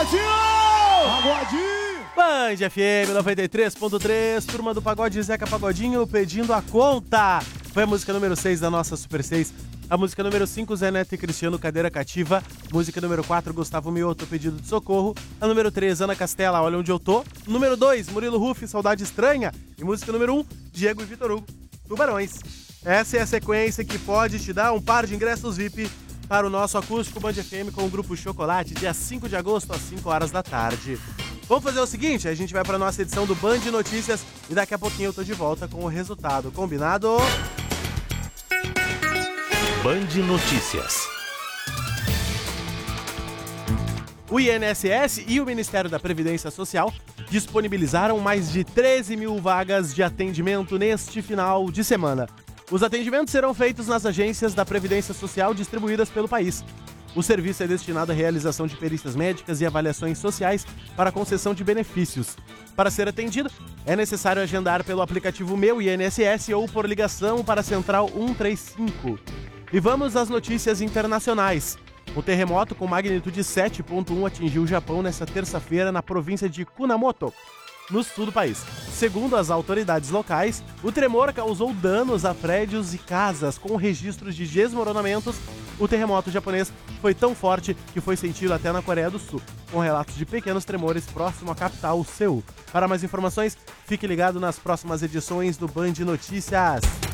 Pagodinho! Band FM 93.3, turma do Pagode Zeca Pagodinho pedindo a conta. Foi a música número 6 da nossa Super 6. A música número 5, Zé Neto e Cristiano, Cadeira Cativa. Música número 4, Gustavo Mioto, Pedido de Socorro. A número 3, Ana Castela, Olha Onde Eu Tô. Número 2, Murilo Ruff, Saudade Estranha. E música número 1, Diego e Vitor Hugo, Tubarões. Essa é a sequência que pode te dar um par de ingressos VIP para o nosso acústico Band FM com o Grupo Chocolate, dia 5 de agosto, às 5 horas da tarde. Vamos fazer o seguinte, a gente vai para a nossa edição do Band Notícias e daqui a pouquinho eu tô de volta com o resultado. Combinado? Band Notícias. O INSS e o Ministério da Previdência Social disponibilizaram mais de 13 mil vagas de atendimento neste final de semana. Os atendimentos serão feitos nas agências da Previdência Social distribuídas pelo país. O serviço é destinado à realização de perícias médicas e avaliações sociais para concessão de benefícios. Para ser atendido, é necessário agendar pelo aplicativo Meu INSS ou por ligação para a Central 135. E vamos às notícias internacionais. O terremoto com magnitude 7.1 atingiu o Japão nesta terça-feira na província de Kumamoto, no sul do país. Segundo as autoridades locais, o tremor causou danos a prédios e casas com registros de desmoronamentos. O terremoto japonês foi tão forte que foi sentido até na Coreia do Sul, com relatos de pequenos tremores próximo à capital, Seul. Para mais informações, fique ligado nas próximas edições do Band Notícias.